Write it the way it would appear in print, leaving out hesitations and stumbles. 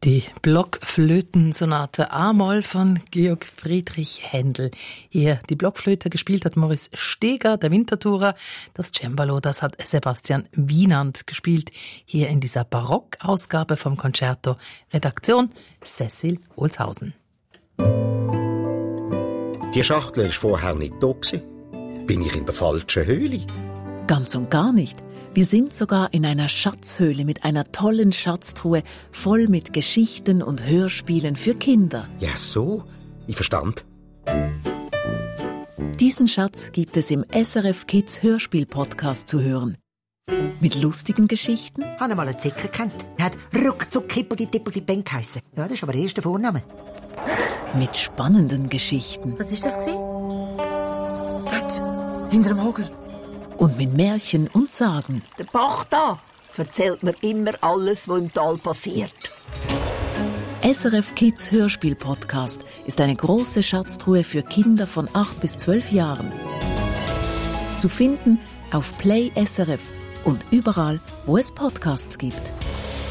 Die Blockflötensonate A-Moll von Georg Friedrich Händel. Hier die Blockflöte gespielt hat Maurice Steger, der Winterthurer. Das Cembalo, das hat Sebastian Wienand gespielt. Hier in dieser Barockausgabe vom Concerto. Redaktion Cecil Olshausen. Die Schachtel war vorher nicht da gewesen. Bin ich in der falschen Höhle? Ganz und gar nicht. Wir sind sogar in einer Schatzhöhle mit einer tollen Schatztruhe voll mit Geschichten und Hörspielen für Kinder. Ja, so. Ich verstand. Diesen Schatz gibt es im SRF Kids Hörspiel-Podcast zu hören. Mit lustigen Geschichten. Ich habe mal einen Zicker gekannt. Er hat ruckzuck Hippeldi-Tippeldi-Beng geheissen. Ja, das ist aber der erste Vorname. Mit spannenden Geschichten. Was ist das gewesen? Dort, hinter dem Hoger. Und mit Märchen und Sagen. Der Bach da erzählt mir immer alles, was im Tal passiert. SRF Kids Hörspiel-Podcast ist eine große Schatztruhe für Kinder von 8 bis 12 Jahren. Zu finden auf Play SRF und überall, wo es Podcasts gibt.